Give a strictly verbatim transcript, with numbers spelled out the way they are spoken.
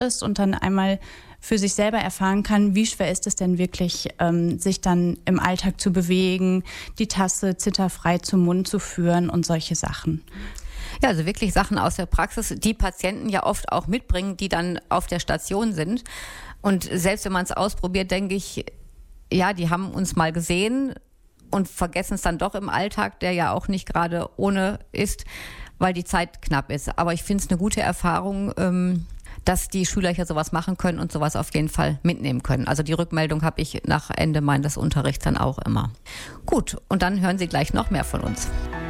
ist und dann einmal für sich selber erfahren kann, wie schwer ist es denn wirklich, ähm, sich dann im Alltag zu bewegen, die Tasse zitterfrei zum Mund zu führen und solche Sachen. Ja, also wirklich Sachen aus der Praxis, die Patienten ja oft auch mitbringen, die dann auf der Station sind. Und selbst wenn man es ausprobiert, denke ich, ja, die haben uns mal gesehen und vergessen es dann doch im Alltag, der ja auch nicht gerade ohne ist, weil die Zeit knapp ist. Aber ich finde es eine gute Erfahrung, ähm, dass die Schüler hier sowas machen können und sowas auf jeden Fall mitnehmen können. Also die Rückmeldung habe ich nach Ende meines Unterrichts dann auch immer. Gut, und dann hören Sie gleich noch mehr von uns.